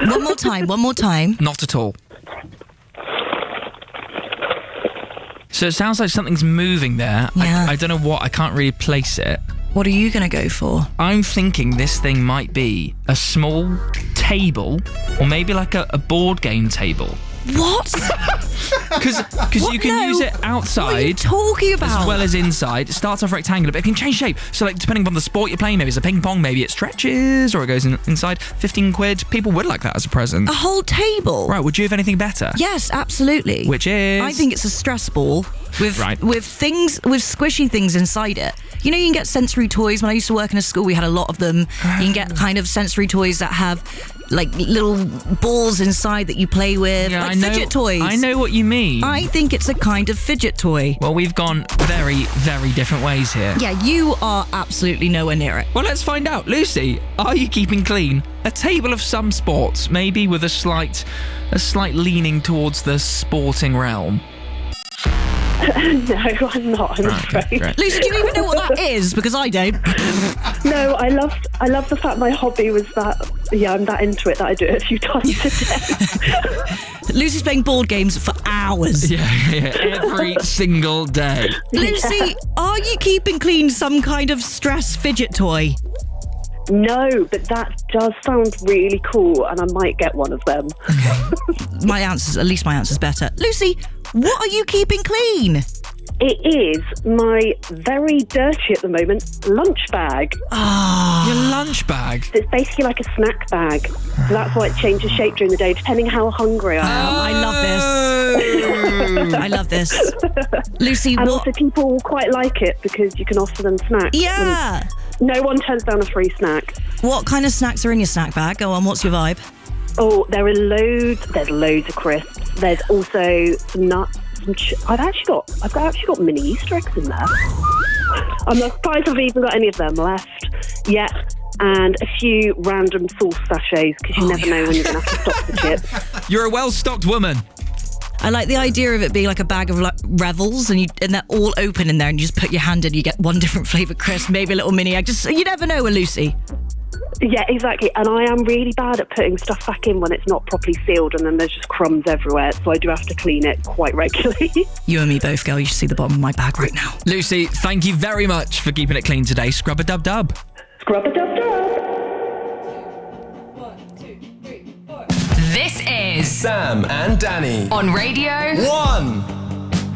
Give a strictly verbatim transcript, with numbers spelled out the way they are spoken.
One more time, one more time. Not at all. So it sounds like something's moving there. Yeah. I, I don't know what. I can't really place it. What are you going to go for? I'm thinking this thing might be a small table or maybe like a, a board game table. What? Because you can No. use it outside. What are you talking about? As well as inside. It starts off rectangular, but it can change shape. So, like, depending on the sport you're playing, maybe it's a ping pong, maybe it stretches, or it goes in, inside. fifteen quid. People would like that as a present. A whole table? Right, would you have anything better? Yes, absolutely. Which is? I think it's a stress ball with Right. with things, with squishy things inside it. You know, you can get sensory toys. When I used to work in a school, we had a lot of them. You can get kind of sensory toys that have like little balls inside that you play with, Yeah, like I know, fidget toys. I know what you mean. I think it's a kind of fidget toy. Well, we've gone very, very different ways here. Yeah, you are absolutely nowhere near it. Well, let's find out. Lucy, are you keeping clean? A table of some sports, maybe with a slight, a slight leaning towards the sporting realm. No, I'm not, I'm Right, okay, afraid. great. Lucy, do you even know what that is? Because I don't. No, I love I love the fact my hobby was that, yeah, I'm that into it that I do it a few times a day. Lucy's playing board games for hours. Yeah, yeah, every single day. Lucy, are you keeping clean some kind of stress fidget toy? No, but that does sound really cool, and I might get one of them. My answer's, at least my answer's better. Lucy, what are you keeping clean? It is my very dirty at the moment lunch bag. Ah, Your lunch bag. It's basically like a snack bag. So that's why it changes shape during the day, depending how hungry I am. I love this. I love this. Lucy, And what? also people quite like it because you can offer them snacks. Yeah. And no one turns down a free snack. What kind of snacks are in your snack bag? Go on, what's your vibe? Oh, there are loads. There's loads of crisps. There's also some nuts. Some ch- I've actually got. I've got, actually got mini Easter eggs in there. I'm not surprised I've even got any of them left yet. And a few random sauce sachets because you Oh, never know when you're going to have to stop the chips. You're a well-stocked woman. I like the idea of it being like a bag of like Revels, and you and they're all open in there, and you just put your hand in, you get one different flavour crisp, maybe a little mini egg. Just you never know with Lucy. Yeah, exactly. And I am really bad at putting stuff back in when it's not properly sealed, and then there's just crumbs everywhere. So I do have to clean it quite regularly. You and me both, girl. You should see the bottom of my bag right now. Lucy, thank you very much for keeping it clean today. Scrub a dub dub. Scrub a dub dub. This is Sam and Danny on Radio One.